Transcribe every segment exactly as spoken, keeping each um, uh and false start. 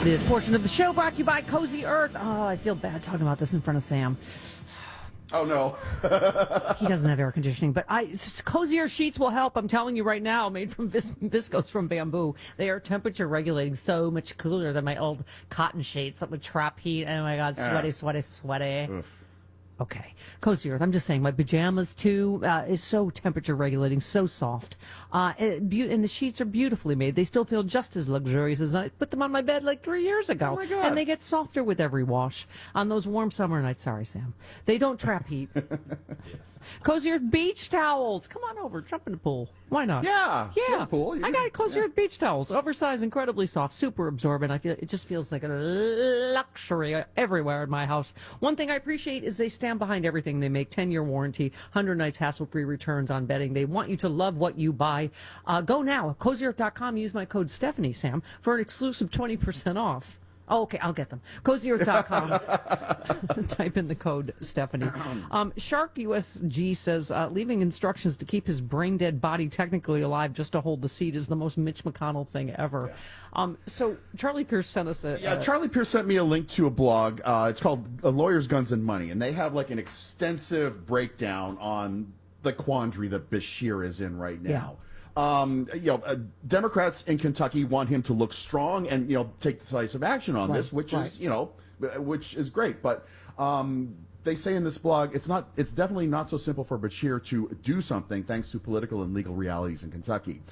This portion of the show brought to you by Cozy Earth. Oh, I feel bad talking about this in front of Sam. Oh, no. He doesn't have air conditioning, but I, Cozier sheets will help. I'm telling you right now, made from vis- viscose from bamboo. They are temperature regulating, so much cooler than my old cotton sheets that would trap heat. Oh, my God, sweaty, Uh. sweaty, sweaty. Oof. Okay. Cozy Earth. I'm just saying, my pajamas, too, uh, is so temperature regulating, so soft. Uh, it, be- and the sheets are beautifully made. They still feel just as luxurious as I put them on my bed like three years ago. Oh, my God. And they get softer with every wash on those warm summer nights. Sorry, Sam. They don't trap heat. Cozy Earth beach towels. Come on over. Jump in the pool. Why not? Yeah. Yeah. Jump in the pool. Yeah. I got Cozy Yeah. Earth beach towels. Oversized, incredibly soft, super absorbent. I feel it just feels like a luxury everywhere in my house. One thing I appreciate is they stand behind everything they make. ten-year warranty, one hundred nights hassle-free returns on bedding. They want you to love what you buy. Uh, go now. Cozy Earth dot com. Use my code Stephanie, Sam, for an exclusive twenty percent off. Oh, okay, I'll get them. Cozy Earth dot com. Type in the code Stephanie. Um, Shark U S G says uh, leaving instructions to keep his brain-dead body technically alive just to hold the seat is the most Mitch McConnell thing ever. Yeah. Um, so Charlie Pierce sent us a... Yeah, a Charlie Pierce sent me a link to a blog. Uh, it's called uh, Lawyers, Guns, and Money, and they have like an extensive breakdown on the quandary that Beshear is in right now. Um, you know, uh, Democrats in Kentucky want him to look strong and, you know, take decisive action on Right, this, which right. is, you know, uh, which is great. But um, they say in this blog, it's not, it's definitely not so simple for Beshear to do something thanks to political and legal realities in Kentucky.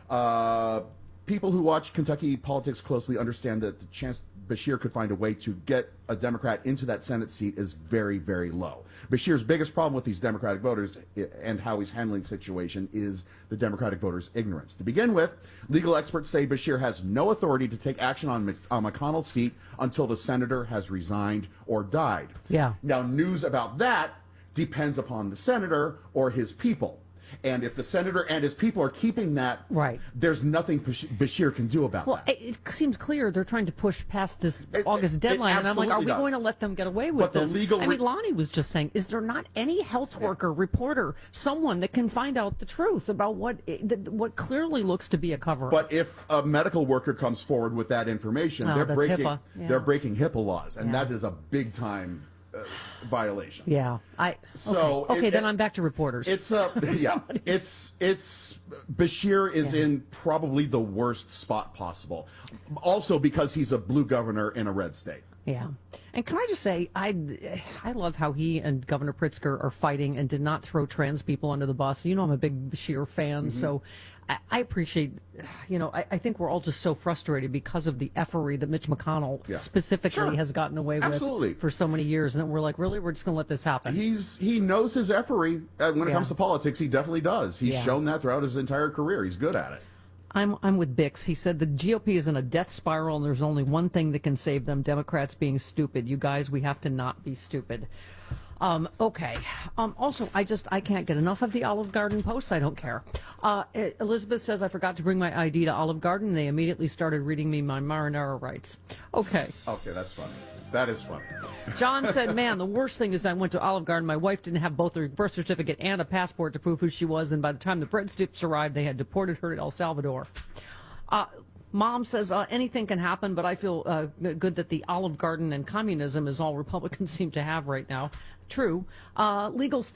Uh, people who watch Kentucky politics closely understand that the chance Beshear could find a way to get a Democrat into that Senate seat is very, very low. Beshear's biggest problem with these Democratic voters and how he's handling the situation is the Democratic voters' ignorance. To begin with, legal experts say Beshear has no authority to take action on, Mc, on McConnell's seat until the senator has resigned or died. Yeah. Now, news about that depends upon the senator or his people. And if the senator and his people are keeping that, Right. there's nothing Besh- Beshear can do about Well, that. it, it seems clear they're trying to push past this It- August it deadline, and I'm like, are we absolutely does. going to let them get away with But the this? legal I mean, re- Lonnie was just saying, is there not any health worker, reporter, someone that can find out the truth about what that, what clearly looks to be a cover-up? But if a medical worker comes forward with that information, Oh, they're that's breaking HIPAA. Yeah. they're breaking HIPAA laws, and Yeah. that is a big time uh, violation. yeah, I So okay, okay it- then it- I'm back to reporters. It's a yeah. It's it's Beshear is Yeah. in probably the worst spot possible. Also because he's a blue governor in a red state. Yeah. And can I just say, I, I love how he and Governor Pritzker are fighting and did not throw trans people under the bus. You know I'm a big Bashir fan, so I, I appreciate, you know, I, I think we're all just so frustrated because of the effery that Mitch McConnell Yeah. specifically Sure. has gotten away Absolutely. with for so many years. And we're like, really? We're just going to let this happen? He's he knows his effery uh, when it Yeah. comes to politics. He definitely does. He's Yeah. shown that throughout his entire career. He's good at it. I'm I'm with Bix. He said the G O P is in a death spiral, and there's only one thing that can save them: Democrats being stupid. You guys, we have to not be stupid. Um, okay. Um, also, I just I can't get enough of the Olive Garden posts. I don't care. Uh, E- Elizabeth says I forgot to bring my I D to Olive Garden. And they immediately started reading me my marinara rights. Okay. Okay, that's funny. That is funny. John said, man, the worst thing is I went to Olive Garden. My wife didn't have both her birth certificate and a passport to prove who she was, and by the time the breadsticks arrived, they had deported her to El Salvador. Uh, Mom says uh, anything can happen, but I feel uh, good that the Olive Garden and communism is all Republicans seem to have right now. True. Uh, legal